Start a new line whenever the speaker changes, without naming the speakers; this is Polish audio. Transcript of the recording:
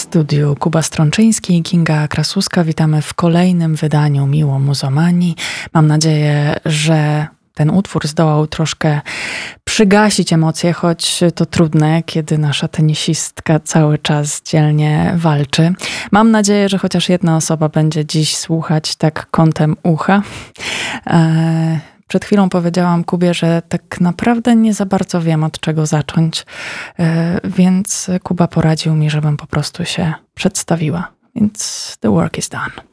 studiu Kuba Strączyński i Kinga Krasuska. Witamy w kolejnym wydaniu Miło Muzomanii. Mam nadzieję, że ten utwór zdołał troszkę przygasić emocje, choć to trudne, kiedy nasza tenisistka cały czas dzielnie walczy. Mam nadzieję, że chociaż jedna osoba będzie dziś słuchać tak kątem ucha. Przed chwilą powiedziałam Kubie, że tak naprawdę nie za bardzo wiem, od czego zacząć, więc Kuba poradził mi, żebym po prostu się przedstawiła. Więc the work is done.